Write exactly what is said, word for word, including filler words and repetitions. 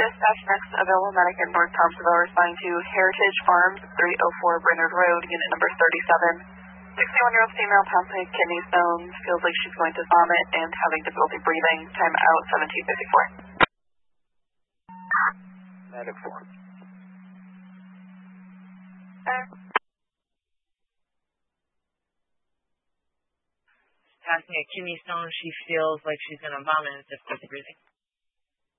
Dispatch next available medic in North Thompsonville responding to Heritage Farms, three oh four Brainerd Road, unit number thirty-seven. sixty-one-year-old female, pouncing kidney stones, feels like she's going to vomit and having difficulty breathing. Time out seventeen fifty-four. Medic four. Passing a kidney stone, she feels like she's going to vomit and difficulty breathing.